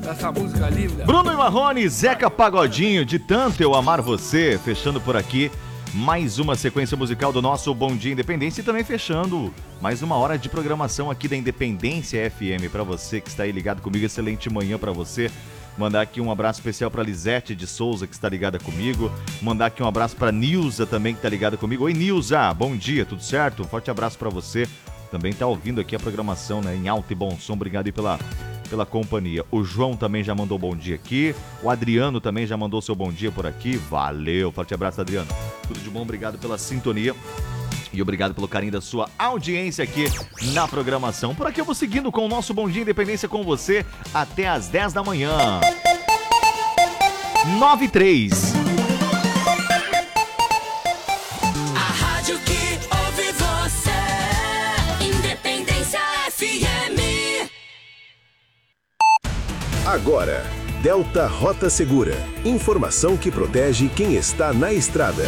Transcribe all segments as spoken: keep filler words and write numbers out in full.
Essa música linda. Bruno e Marrone, Zeca Pagodinho, De Tanto Eu Amar Você, fechando por aqui mais uma sequência musical do nosso Bom Dia Independência e também fechando mais uma hora de programação aqui da Independência F M para você que está aí ligado comigo. Excelente manhã para você. Mandar aqui um abraço especial para Lisete de Souza, que está ligada comigo. Mandar aqui um abraço para Nilza também, que está ligada comigo. Oi, Nilza, bom dia, tudo certo? Um forte abraço para você. Também está ouvindo aqui a programação, né, em alto e bom som. Obrigado aí pela, pela companhia. O João também já mandou bom dia aqui. O Adriano também já mandou seu bom dia por aqui. Valeu, forte abraço, Adriano. Tudo de bom, obrigado pela sintonia. E obrigado pelo carinho da sua audiência aqui na programação. Por aqui eu vou seguindo com o nosso Bom Dia Independência com você até às dez da manhã. nove e três. A rádio que ouve você, Independência F M. Agora, Delta Rota Segura. Informação que protege quem está na estrada.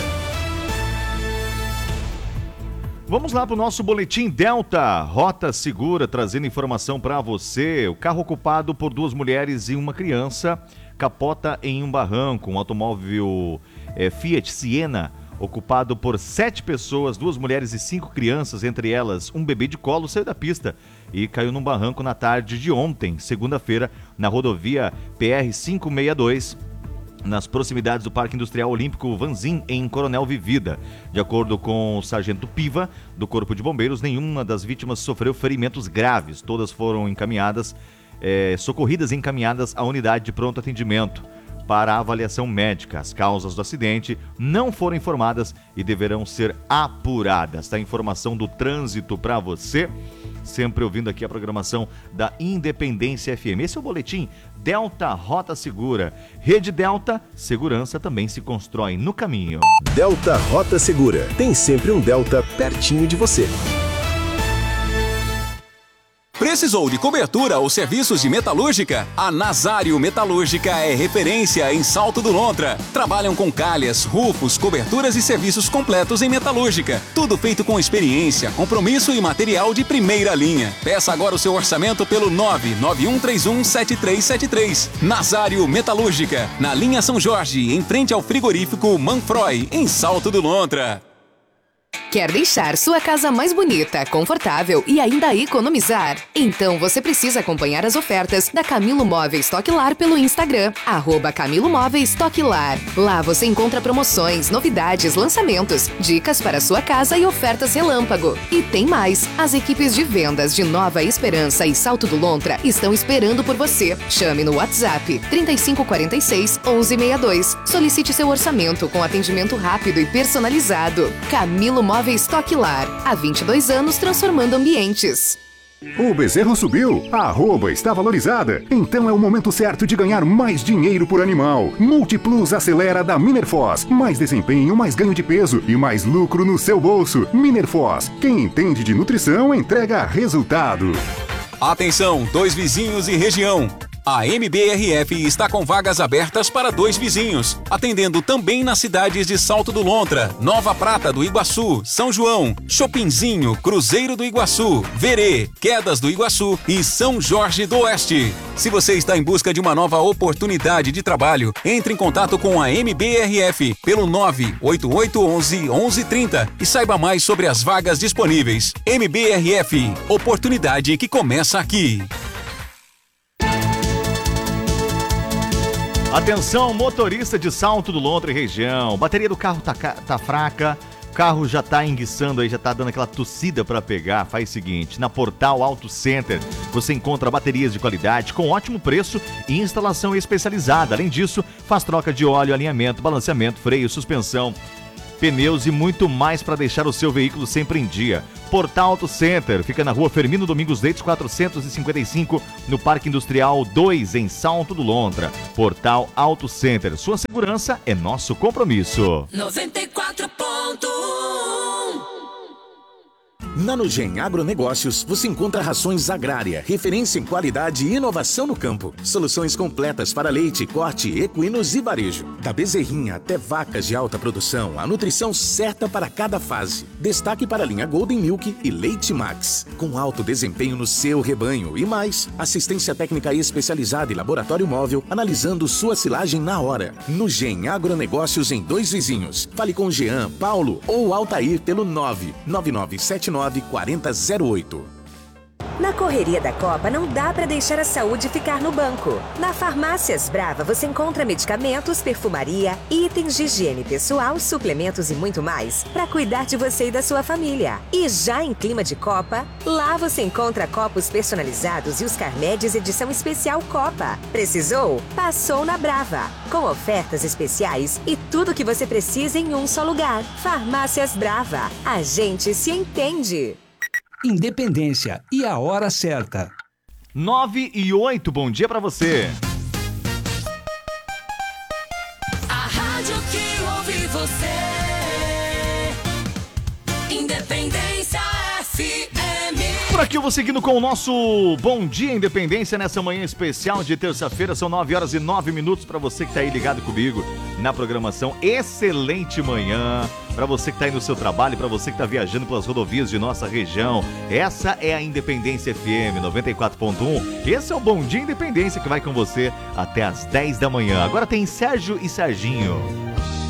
Vamos lá para o nosso boletim Delta Rota Segura, trazendo informação para você. O carro ocupado por duas mulheres e uma criança capota em um barranco. Um automóvel é, Fiat Siena, ocupado por sete pessoas, duas mulheres e cinco crianças, entre elas um bebê de colo, saiu da pista e caiu num barranco na tarde de ontem, segunda-feira, na rodovia P R quinhentos e sessenta e dois. Nas proximidades do Parque Industrial Olímpico Vanzin, em Coronel Vivida. De acordo com o sargento Piva, do Corpo de Bombeiros, nenhuma das vítimas sofreu ferimentos graves. Todas foram encaminhadas, é, socorridas e encaminhadas à unidade de pronto atendimento para a avaliação médica. As causas do acidente não foram informadas e deverão ser apuradas. Tá? Informação do trânsito para você. Sempre ouvindo aqui a programação da Independência F M. Esse é o boletim Delta Rota Segura. Rede Delta, segurança também se constrói no caminho. Delta Rota Segura. Tem sempre um Delta pertinho de você. Precisou de cobertura ou serviços de metalúrgica? A Nazário Metalúrgica é referência em Salto do Lontra. Trabalham com calhas, rufos, coberturas e serviços completos em metalúrgica. Tudo feito com experiência, compromisso e material de primeira linha. Peça agora o seu orçamento pelo nove nove um três um sete três sete três. Nazário Metalúrgica, na linha São Jorge, em frente ao frigorífico Manfroy, em Salto do Lontra. Quer deixar sua casa mais bonita, confortável e ainda economizar? Então você precisa acompanhar as ofertas da Camilo Móveis Toque Lar pelo Instagram, arroba Camilo Móveis Toque Lar. Lá você encontra promoções, novidades, lançamentos, dicas para sua casa e ofertas relâmpago. E tem mais! As equipes de vendas de Nova Esperança e Salto do Lontra estão esperando por você. Chame no WhatsApp trinta e cinco quarenta e seis, onze sessenta e dois. Solicite seu orçamento com atendimento rápido e personalizado. Camilo Móveis Toque Lar. Há vinte e dois anos transformando ambientes. O bezerro subiu, a arroba está valorizada, então é o momento certo de ganhar mais dinheiro por animal. Multiplus acelera da Minerfoz. Mais desempenho, mais ganho de peso e mais lucro no seu bolso. Minerfoz, quem entende de nutrição entrega resultado. Atenção, dois vizinhos e região. A M B R F está com vagas abertas para dois vizinhos, atendendo também nas cidades de Salto do Lontra, Nova Prata do Iguaçu, São João, Chopinzinho, Cruzeiro do Iguaçu, Verê, Quedas do Iguaçu e São Jorge do Oeste. Se você está em busca de uma nova oportunidade de trabalho, entre em contato com a M B R F pelo nove oito oito um um, onze trinta e saiba mais sobre as vagas disponíveis. M B R F, oportunidade que começa aqui. Atenção, motorista de Salto do Lontra e região. Bateria do carro tá, tá fraca, o carro já tá enguiçando aí, já tá dando aquela tossida para pegar. Faz o seguinte, na Portal Auto Center você encontra baterias de qualidade com ótimo preço e instalação especializada. Além disso, faz troca de óleo, alinhamento, balanceamento, freio, suspensão, pneus e muito mais para deixar o seu veículo sempre em dia. Portal Auto Center fica na rua Fermino Domingos Leites quatrocentos e cinquenta e cinco, no Parque Industrial dois, em Salto do Lontra. Portal Auto Center, sua segurança é nosso compromisso. noventa e quatro ponto um Na Nugem Agronegócios, você encontra rações agrária, referência em qualidade e inovação no campo. Soluções completas para leite, corte, equinos e varejo. Da bezerrinha até vacas de alta produção, a nutrição certa para cada fase. Destaque para a linha Golden Milk e Leite Max, com alto desempenho no seu rebanho e mais, assistência técnica especializada e laboratório móvel, analisando sua silagem na hora. Nugem Agronegócios em Dois Vizinhos. Fale com Jean, Paulo ou Altair pelo nove nove nove sete nove quatro zero zero oito. Na correria da Copa, não dá para deixar a saúde ficar no banco. Na Farmácias Brava, você encontra medicamentos, perfumaria, itens de higiene pessoal, suplementos e muito mais para cuidar de você e da sua família. E já em clima de Copa, lá você encontra copos personalizados e os Carmedes edição especial Copa. Precisou? Passou na Brava. Com ofertas especiais e tudo que você precisa em um só lugar. Farmácias Brava. A gente se entende. Independência e a hora certa. nove e oito, bom dia pra você. A rádio que ouve você. Independência F M. Por aqui eu vou seguindo com o nosso Bom Dia Independência nessa manhã especial de terça-feira. São nove horas e nove minutos para você que tá aí ligado comigo na programação. Excelente manhã para você que tá aí no seu trabalho, para você que tá viajando pelas rodovias de nossa região. Essa é a Independência F M noventa e quatro ponto um. Esse é o Bom Dia Independência que vai com você até as dez da manhã. Agora tem Sérgio e Serginho.